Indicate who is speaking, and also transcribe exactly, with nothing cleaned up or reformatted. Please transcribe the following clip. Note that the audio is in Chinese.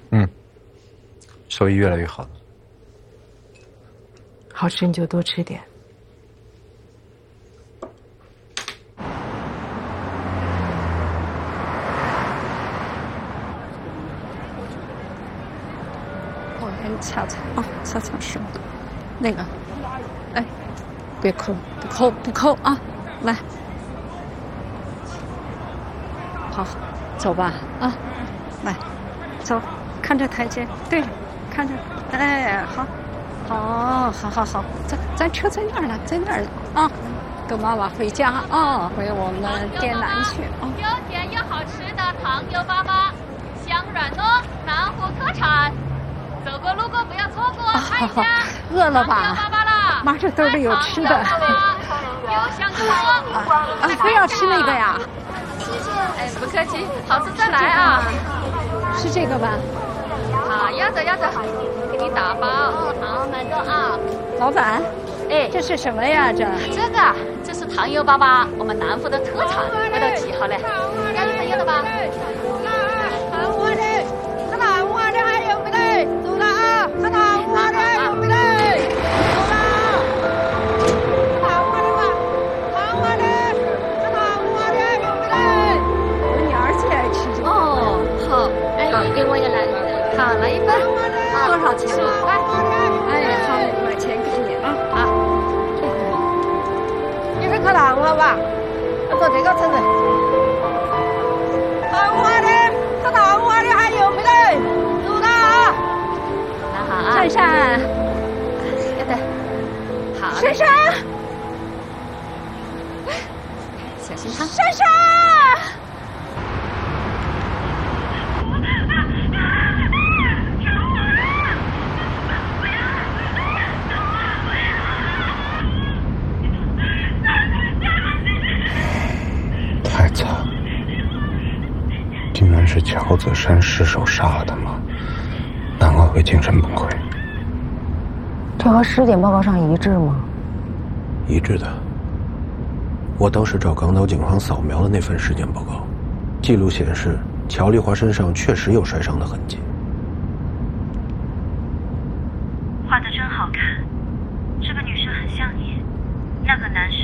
Speaker 1: 嗯，手艺越来越好了。
Speaker 2: 好吃你就多吃点。
Speaker 3: 我给你瞧瞧啊，瞧瞧是吗？那个，哎，别抠，不抠，不抠啊！来，好，走吧啊，来，走，看着台阶，对着，看着，哎，好，好，好，好，好，咱咱车在那儿呢，在那儿啊，跟妈妈回家啊，回我们滇南去啊。
Speaker 4: 有甜又好吃的糖油粑粑，香软糯，南湖特产。走过路过不要错过，看一下。
Speaker 3: 饿了吧？
Speaker 4: 糖油粑粑了，
Speaker 3: 妈这兜里有吃的。
Speaker 4: 又香又好。
Speaker 3: 啊，非要吃那个呀？
Speaker 4: 谢谢。哎，不客气，好吃再来啊。
Speaker 3: 是这个吧？
Speaker 4: 好，要着要着，给你打包。好，买个啊。
Speaker 3: 老板，
Speaker 4: 哎，
Speaker 3: 这是什么呀？这
Speaker 4: 这个这是糖油粑粑，我们南湖的特产，味道极好嘞。要女朋友了吧？
Speaker 5: 糖花的，这糖花的还有没得？走了啊，这糖花的还有没得？走了。糖花的吧，糖花的，这糖花的还有没得？
Speaker 3: 我你儿子也爱吃这个。
Speaker 4: 哦，好，好，给我也来，好，来一份。多少钱？五块。
Speaker 3: 哎，好，五块钱给你啊啊。
Speaker 5: 你是颗糖花吧？要做这个称的。糖花的，这糖花的还有没得？走了啊。
Speaker 4: 那好啊。
Speaker 3: 珊珊，
Speaker 4: 要的。好。
Speaker 3: 珊珊，
Speaker 4: 小心它。
Speaker 3: 珊珊。
Speaker 1: 太惨了！丁曼是乔子山失手杀了他吗？难怪会精神崩溃。
Speaker 2: 这和尸检报告上一致吗？
Speaker 6: 一致的。我当时找港岛警方扫描了那份尸检报告，记录显示乔丽华身上确实有摔伤的痕迹。
Speaker 7: 画得真好看，这个女生很像你，那个男生